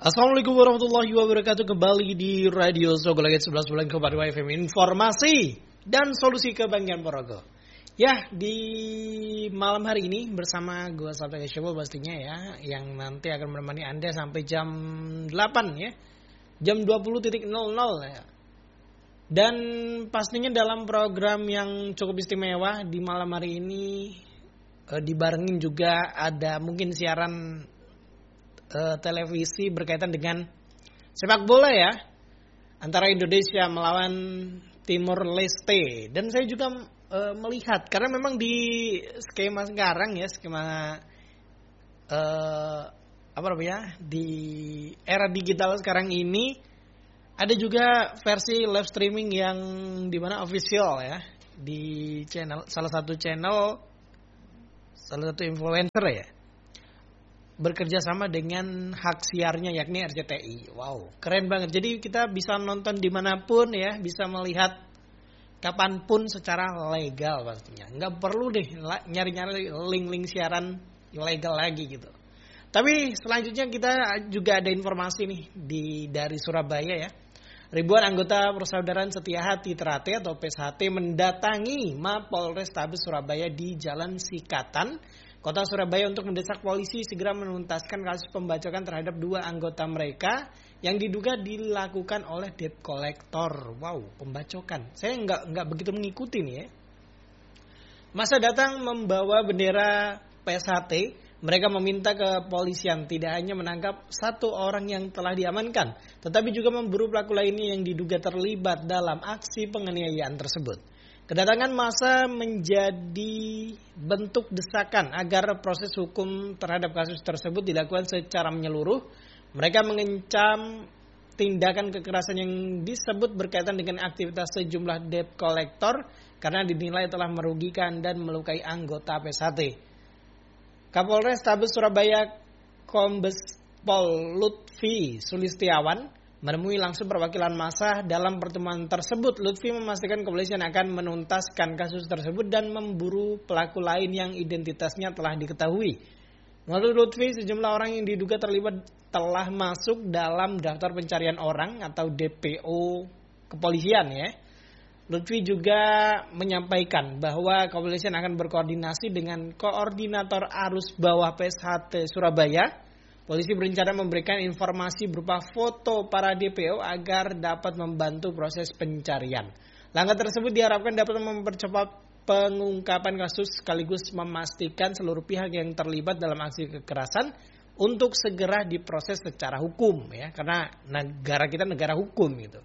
Assalamualaikum warahmatullahi wabarakatuh. Kembali di Radio Sogolaget 11 bulan Kabar FM, informasi dan solusi kebanggaan Porogo. Ya, di malam hari ini bersama gue Sabta Syabul pastinya ya, yang nanti akan menemani Anda sampai jam 8 ya. Jam 20.00 ya. Dan pastinya dalam program yang cukup istimewa di malam hari ini dibarengin juga ada mungkin siaran televisi berkaitan dengan sepak bola ya, antara Indonesia melawan Timor Leste. Dan saya juga melihat, karena memang di skema sekarang ya, skema di era digital sekarang ini ada juga versi live streaming yang dimana official ya, di channel salah satu influencer ya, bekerja sama dengan hak siarnya yakni RCTI. Wow, keren banget. Jadi kita bisa nonton dimanapun ya, bisa melihat kapanpun secara legal pastinya. Nggak perlu deh nyari-nyari link-link siaran ilegal lagi gitu. Tapi selanjutnya kita juga ada informasi nih dari Surabaya ya. Ribuan anggota Persaudaraan Setia Hati Terate atau PSHT mendatangi Mapolrestabes Surabaya di Jalan Sikatan, Kota Surabaya untuk mendesak polisi segera menuntaskan kasus pembacokan terhadap 2 anggota mereka yang diduga dilakukan oleh debt collector. Wow, pembacokan. Saya nggak begitu mengikuti nih ya. Masa datang membawa bendera PSHT. Mereka meminta kepolisian tidak hanya menangkap 1 orang yang telah diamankan, tetapi juga memburu pelaku lainnya yang diduga terlibat dalam aksi penganiayaan tersebut. Kedatangan massa menjadi bentuk desakan agar proses hukum terhadap kasus tersebut dilakukan secara menyeluruh. Mereka mengecam tindakan kekerasan yang disebut berkaitan dengan aktivitas sejumlah debt collector karena dinilai telah merugikan dan melukai anggota PSHT. Kapolres Tabes Surabaya Kombes Pol Lutfi Sulistiawan menemui langsung perwakilan massa. Dalam pertemuan tersebut, Lutfi memastikan kepolisian akan menuntaskan kasus tersebut dan memburu pelaku lain yang identitasnya telah diketahui. Menurut Lutfi, sejumlah orang yang diduga terlibat telah masuk dalam daftar pencarian orang atau DPO kepolisian ya. Lutfi juga menyampaikan bahwa kepolisian akan berkoordinasi dengan koordinator arus bawah PSHT Surabaya. Polisi berencana memberikan informasi berupa foto para DPO agar dapat membantu proses pencarian. Langkah tersebut diharapkan dapat mempercepat pengungkapan kasus sekaligus memastikan seluruh pihak yang terlibat dalam aksi kekerasan untuk segera diproses secara hukum ya, karena negara kita negara hukum gitu.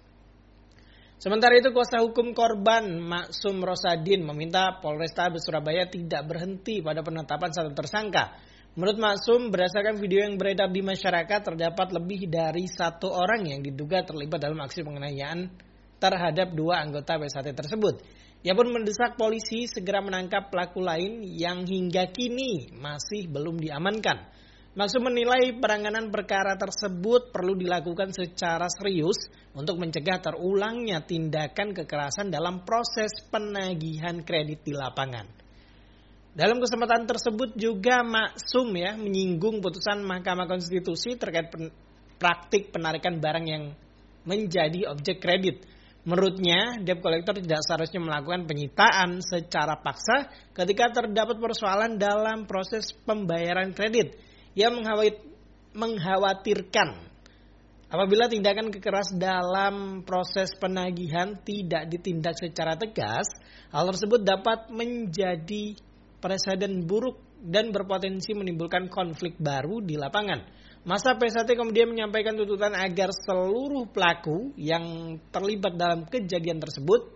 Sementara itu, kuasa hukum korban Maksum Rosadin meminta Polrestabes Surabaya tidak berhenti pada penetapan 1 tersangka. Menurut Maksum, berdasarkan video yang beredar di masyarakat, terdapat lebih dari 1 orang yang diduga terlibat dalam aksi penganiayaan terhadap 2 anggota PSHT tersebut. Ia pun mendesak polisi segera menangkap pelaku lain yang hingga kini masih belum diamankan. Maksum menilai penanganan perkara tersebut perlu dilakukan secara serius untuk mencegah terulangnya tindakan kekerasan dalam proses penagihan kredit di lapangan. Dalam kesempatan tersebut juga Maksum ya menyinggung putusan Mahkamah Konstitusi terkait praktik penarikan barang yang menjadi objek kredit. Menurutnya, debt collector tidak seharusnya melakukan penyitaan secara paksa ketika terdapat persoalan dalam proses pembayaran kredit. Ia mengkhawatirkan apabila tindakan kekeras dalam proses penagihan tidak ditindak secara tegas, hal tersebut dapat menjadi presiden buruk dan berpotensi menimbulkan konflik baru di lapangan. Massa PSHT kemudian menyampaikan tuntutan agar seluruh pelaku yang terlibat dalam kejadian tersebut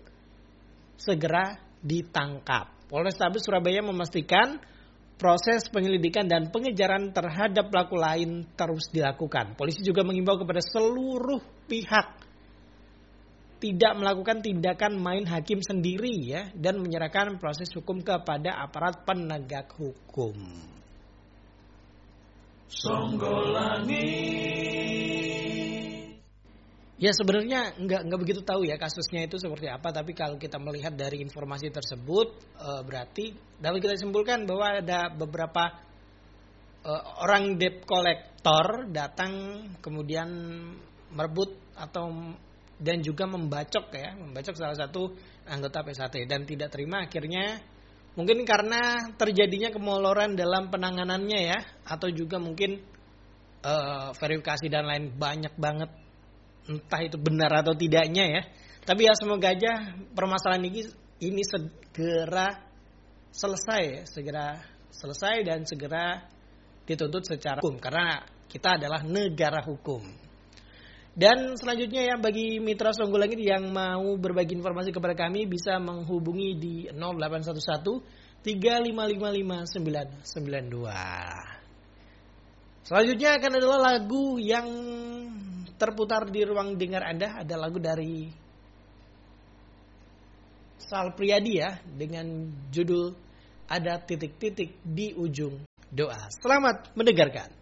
segera ditangkap. Polrestabes Surabaya memastikan proses penyelidikan dan pengejaran terhadap pelaku lain terus dilakukan. Polisi juga mengimbau kepada seluruh pihak tidak melakukan tindakan main hakim sendiri ya, dan menyerahkan proses hukum kepada aparat penegak hukum. Ya sebenarnya nggak begitu tahu ya kasusnya itu seperti apa, tapi kalau kita melihat dari informasi tersebut berarti dapat kita simpulkan bahwa ada beberapa orang debt koruptor datang kemudian merebut atau dan juga membacok salah satu anggota P1 dan tidak terima, akhirnya mungkin karena terjadinya kemoloran dalam penanganannya ya, atau juga mungkin verifikasi dan lain banyak banget, entah itu benar atau tidaknya ya. Tapi ya semoga aja permasalahan ini segera selesai dan segera dituntut secara hukum, karena kita adalah negara hukum. Dan selanjutnya ya, bagi mitra Songgol Langit yang mau berbagi informasi kepada kami bisa menghubungi di 0811 3555 992. Selanjutnya akan adalah lagu yang terputar di ruang dengar Anda, ada lagu dari Sal Priadi ya, dengan judul Ada Titik-Titik di Ujung Doa. Selamat mendengarkan.